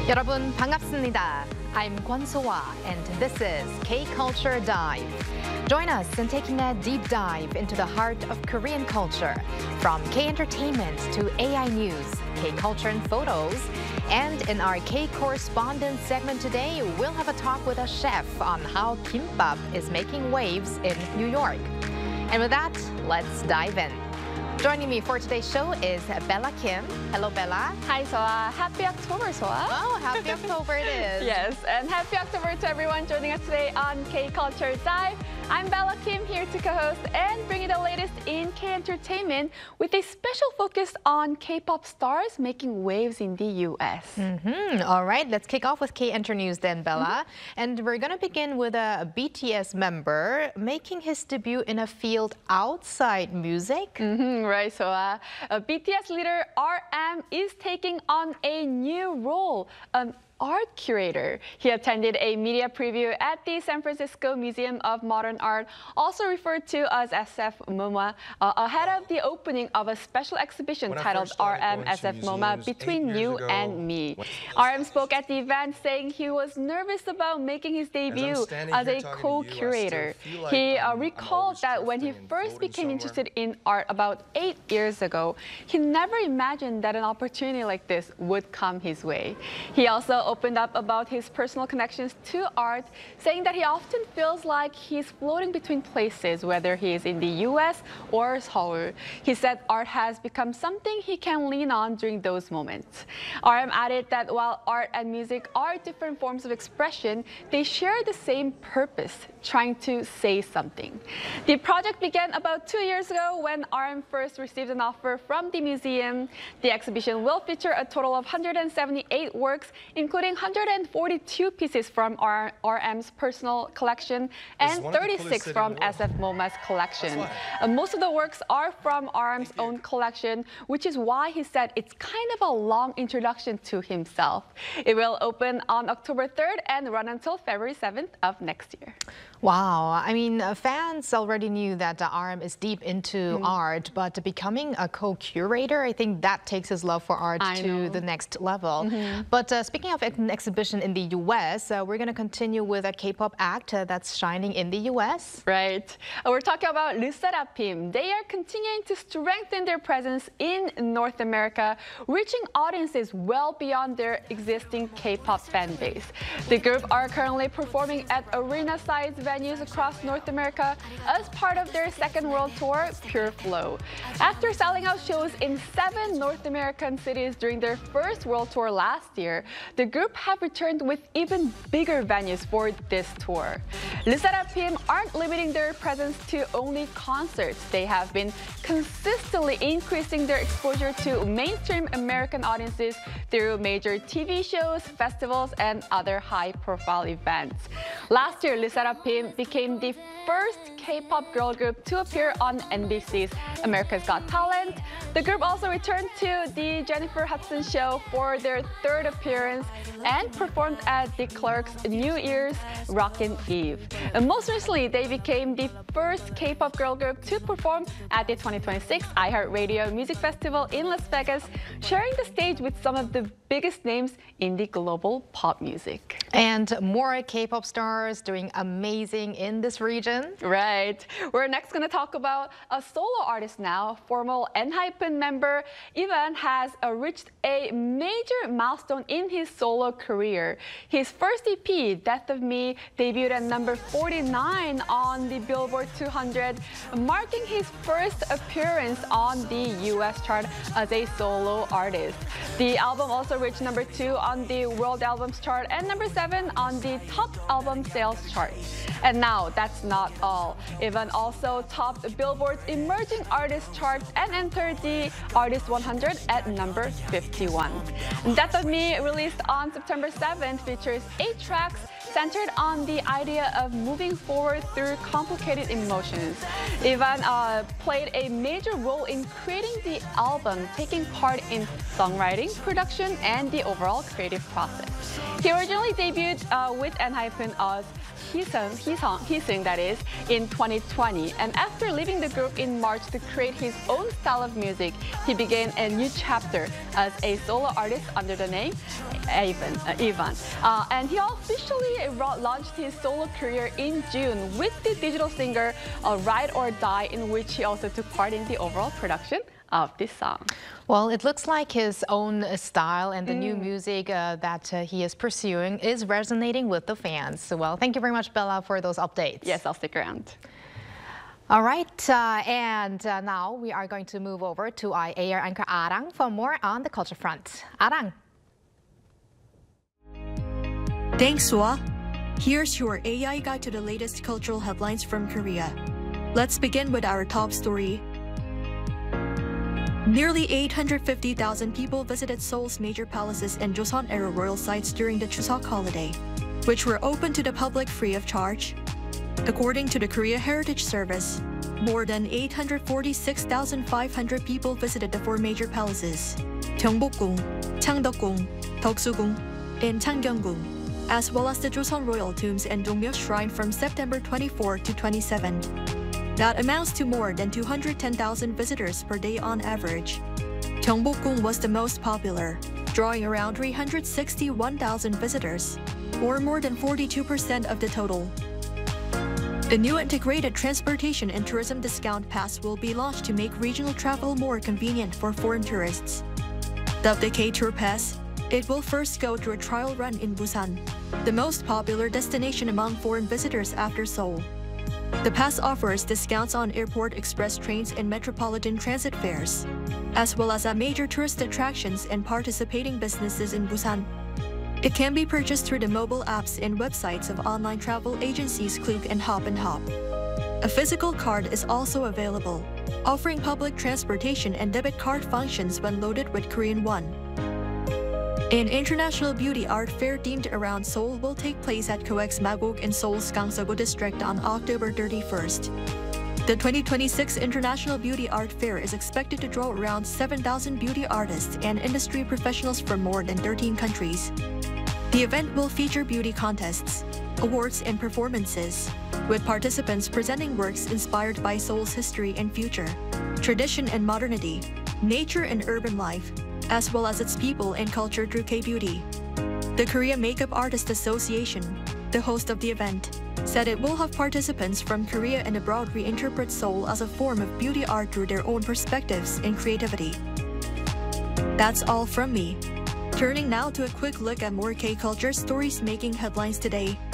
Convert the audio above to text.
여러분 반갑습니다. I'm Kwon So-ah, and this is K-Culture Dive. Join us in taking a deep dive into the heart of Korean culture, from K-entertainment to AI news, K-culture and photos. And in our K-correspondent segment today, we'll have a talk with a chef on how kimbap is making waves in New York. And with that, let's dive in. Joining me for today's show is Bella Kim. Hello, Bella. Hi, Soa. Happy October, Soa. Oh, happy October it is. Yes, and happy October to everyone joining us today on K-Culture Dive. I'm Bella Kim, here to co-host and bring you the latest in K-entertainment with a special focus on K-pop stars making waves in the U.S. All right, let's kick off with K-Enter News then, Bella. And we're going to begin with a BTS member making his debut in a field outside music. Right, so BTS leader RM is taking on a new role, an art curator. He attended a media preview at the San Francisco Museum of Modern Art, also referred to as SF MoMA, ahead of the opening of a special exhibition titled RM SF MoMA Between You and Me. RM spoke at the event saying he was nervous about making his debut as a co-curator. He recalled that when he first became interested in art about 8 years ago, he never imagined that an opportunity like this would come his way. He also opened up about his personal connections to art, saying that he often feels like he's floating between places, whether he is in the US or Seoul. He said art has become something he can lean on during those moments. RM added that while art and music are different forms of expression, they share the same purpose, trying to say something. The project began about 2 years ago when RM first received an offer from the museum. The exhibition will feature a total of 178 works, including 142 pieces from RM's personal collection and 36 from SF MoMA's collection. Most of the works are from RM's own collection, which is why he said it's kind of a long introduction to himself. It will open on October 3rd and run until February 7th of next year. Wow, I mean, fans already knew that RM is deep into art, but becoming a co-curator, I think that takes his love for art to the next level. But speaking of an exhibition in the US, we're going to continue with a K-pop act that's shining in the US. Right. We're talking about LE SSERAFIM. They are continuing to strengthen their presence in North America, reaching audiences well beyond their existing K-pop fan base. The group are currently performing at arena-sized venues across North America as part of their second world tour, Pure Flow. After selling out shows in 7 North American cities during their first world tour last year, the group have returned with even bigger venues for this tour. LE SSERAFIM aren't limiting their presence to only concerts. They have been consistently increasing their exposure to mainstream American audiences through major TV shows, festivals, and other high-profile events. Last year, LE SSERAFIM became the first K-pop girl group to appear on NBC's America's Got Talent. The group also returned to the Jennifer Hudson show for their 3rd appearance and performed at the Clerks' New Year's Rockin' Eve. And most recently, they became the first K-pop girl group to perform at the 2026 iHeartRadio Music Festival in Las Vegas, sharing the stage with some of the biggest names in the global pop music. And more K-pop stars doing amazing in this region. Right. We're next going to talk about a solo artist now. Former ENHYPEN member Ivan has reached a major milestone in his solo career. His first EP, Death of Me, debuted at number 49 on the Billboard 200, marking his first appearance on the US chart as a solo artist. The album also reached number 2 on the World Albums chart and number 7 on the Top Album Sales chart. And now, that's not all. Ivan also topped Billboard's Emerging Artists chart and entered the Artist 100 at number 51. Death of Me, released on September 7th, features 8 tracks centered on the idea of moving forward through complicated emotions. Ivan played a major role in creating the album, taking part in songwriting, production, and the overall creative process. He originally debuted with ENHYPEN as Heesung, that is, in 2020. And after leaving the group in March to create his own style of music, he began a new chapter as a solo artist under the name Ivan. And he officially launched his solo career in June with the digital single Ride or Die, in which he also took part in the overall production of this song. Well, it looks like his own style and the new music that he is pursuing is resonating with the fans. So, well, thank you very much, Bella, for those updates. Yes, I'll stick around. All right, and now we are going to move over to our AR anchor Arang for more on the culture front. Arang. Thanks, Swa. Here's your AI guide to the latest cultural headlines from Korea. Let's begin with our top story. Nearly 850,000 people visited Seoul's major palaces and Joseon-era royal sites during the Chuseok holiday, which were open to the public free of charge. According to the Korea Heritage Service, more than 846,500 people visited the four major palaces, Gyeongbokgung, Changdeokgung, Deoksugung, and Changgyeonggung, as well as the Joseon royal tombs and Dongmyo Shrine from September 24 to 27. That amounts to more than 210,000 visitors per day on average. Gyeongbokgung was the most popular, drawing around 361,000 visitors, or more than 42% of the total. The new integrated transportation and tourism discount pass will be launched to make regional travel more convenient for foreign tourists. Dubbed the K-Tour Pass, it will first go through a trial run in Busan, the most popular destination among foreign visitors after Seoul. The pass offers discounts on airport express trains and metropolitan transit fares, as well as at major tourist attractions and participating businesses in Busan. It can be purchased through the mobile apps and websites of online travel agencies Klook and Hop and Hop. A physical card is also available, offering public transportation and debit card functions when loaded with Korean Won. An international beauty art fair themed around Seoul will take place at COEX Magok in Seoul's Gangseogu district on October 31st. The 2026 International Beauty Art Fair is expected to draw around 7,000 beauty artists and industry professionals from more than 13 countries. The event will feature beauty contests, awards, and performances, with participants presenting works inspired by Seoul's history and future, tradition and modernity, nature and urban life, as well as its people and culture through K-beauty. The Korea Makeup Artists Association, the host of the event, said it will have participants from Korea and abroad reinterpret Seoul as a form of beauty art through their own perspectives and creativity. That's all from me. Turning now to a quick look at more K-culture stories making headlines today.